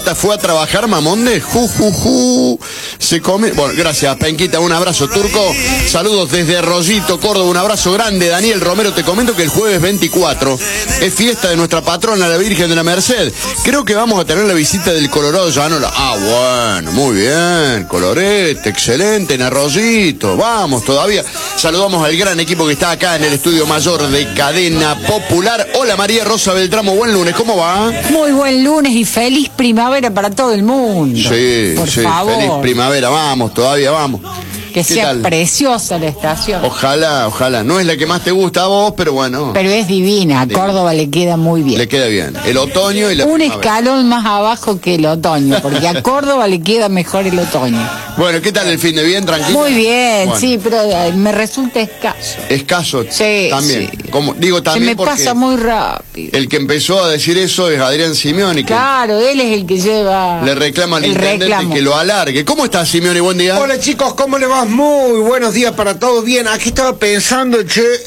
fiesta fue a trabajar, Mamonde. Se come. Bueno, gracias, Penquita, un abrazo, Turco. Saludos desde Arroyito, Córdoba, un abrazo grande. Daniel Romero, te comento que el jueves 24 es fiesta de nuestra patrona, la Virgen de la Merced. Creo que vamos a tener la visita del Colorado Llanola. Bueno, muy bien, Colorete, excelente, en Arroyito. Vamos todavía. Saludamos al gran equipo que está acá en el estudio mayor de Cadena Popular. Hola, María Rosa Beltramo, buen lunes, ¿cómo va? Muy buen lunes y feliz primavera para todo el mundo. Sí, por favor. Feliz primavera, vamos, todavía vamos. Que sea preciosa la estación. Ojalá, ojalá. No es la que más te gusta a vos, pero bueno. Pero es divina, a Córdoba le queda muy bien. Le queda bien. El otoño y la Un primavera. escalón más abajo que el otoño, porque a Córdoba le queda mejor el otoño. Bueno, ¿qué tal el fin de bien? ¿Tranquilo? Muy bien, bueno. Sí, pero me resulta escaso. Escaso. Sí, también. sí. Como, digo también Se me porque pasa muy rápido. el que empezó a decir eso es Adrián Simeoni. Que Claro, él es el que lleva le reclama al el intendente reclamo. que lo alargue. ¿Cómo estás, Simeoni? Buen día. Hola chicos, ¿cómo le vas? Muy buenos días para todos. Bien, aquí estaba pensando,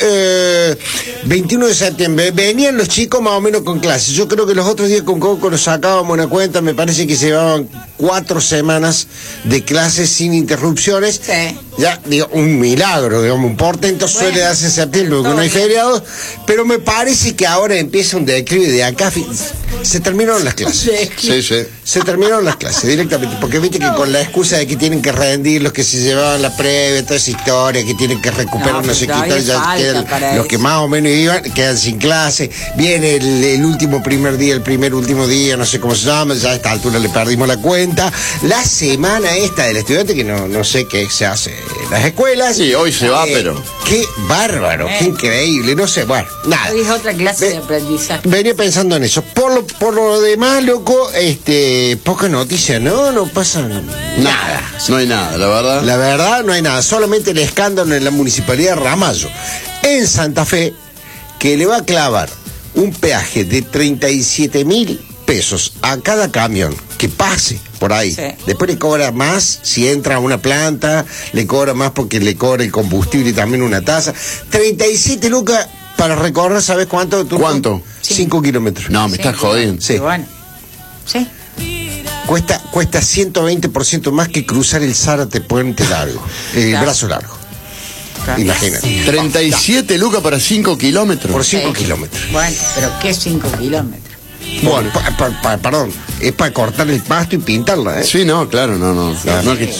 21 de septiembre, venían los chicos más o menos con clases. Yo creo que los otros días con Coco nos sacábamos una cuenta, me parece que llevaban 4 semanas de clases sin interrupciones. Sí. Ya, digo, un milagro, digamos, un portento suele darse en septiembre porque no hay feriados, pero me parece que ahora empieza un declive de acá. Se terminaron las clases. Sí, sí. Se terminaron las clases directamente, porque viste que con la excusa de que tienen que rendir los que se llevaban la previa, toda esa historia, que tienen que recuperar no sé qué tal, ya quedan los que más o menos iban, quedan sin clase. Viene el último primer día, el primer último día, no sé cómo se llama, ya a esta altura le perdimos la cuenta. La semana esta del estudiante, que no sé qué se hace en las escuelas. Sí, hoy se va, pero... Qué bárbaro, qué increíble, no sé, bueno, nada. Hoy es otra clase de aprendizaje. Venía pensando en eso. Por lo demás, loco, poca noticia, no pasa nada. No hay nada, la verdad. La verdad, no hay nada. Solamente el escándalo en la municipalidad de Ramallo, en Santa Fe, que le va a clavar un peaje de 37.000 pesos a cada camión que pase por ahí. Sí. Después le cobra más si entra a una planta, le cobra más porque le cobra el combustible y también una tasa. 37 lucas para recorrer, ¿sabes cuánto? ¿Cuánto? 5 kilómetros. No, me estás jodiendo. Sí. Bueno, sí. Cuesta 120% más que cruzar el Zárate Puente Largo, el brazo largo. Claro. Imagínate. 37 lucas para 5 kilómetros. Por 5 kilómetros. Bueno, pero ¿qué 5 kilómetros? Bueno, perdón, es para cortar el pasto y pintarla, ¿eh? Sí, no, claro, no es que-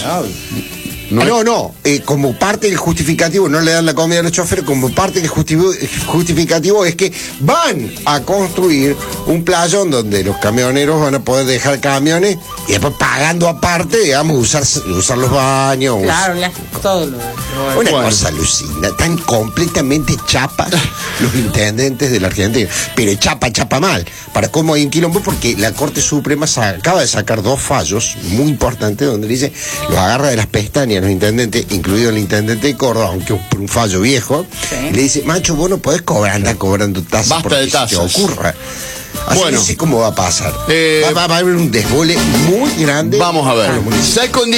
No, como parte del justificativo, no le dan la comida a los choferes, como parte del justificativo es que van a construir un playón donde los camioneros van a poder dejar camiones y después pagando aparte, digamos, usar los baños. Claro, todo lo Una cosa alucina, tan completamente chapa los intendentes de la Argentina, pero chapa mal. Para cómo hay un quilombo, porque la Corte Suprema acaba de sacar 2 fallos muy importantes donde dice, los agarra de las pestañas los intendentes, incluido el intendente de Córdoba, aunque es un fallo viejo, y le dice, macho, vos no podés andar cobrando tasas. Basta de tasas. Se te ocurra. Así Bueno. no sé cómo va a pasar. Va Va a haber un desbole muy grande. Vamos a ver. con los municipios. Se ha escondido